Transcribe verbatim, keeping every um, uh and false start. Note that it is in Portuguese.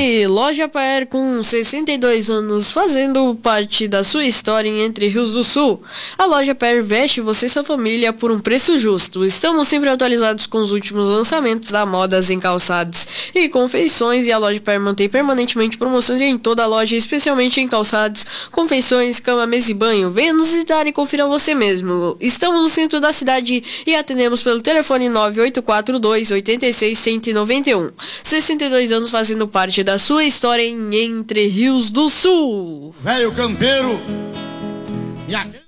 E Loja Paer, com sessenta e dois anos, fazendo parte da sua história em Entre Rios do Sul. A Loja Paer veste você e sua família por um preço justo. Estamos sempre atualizados com os últimos lançamentos da modas em calçados e confeições, e a Loja Paer mantém permanentemente promoções em toda a loja, especialmente em calçados, confeições, cama, mesa e banho. Venha nos visitar e confira você mesmo. Estamos no centro da cidade e atendemos pelo telefone nove oito quatro dois oito seis um zero nove um. sessenta e dois anos fazendo parte da sua história em Entre Rios do Sul. Velho campeiro. E aqui...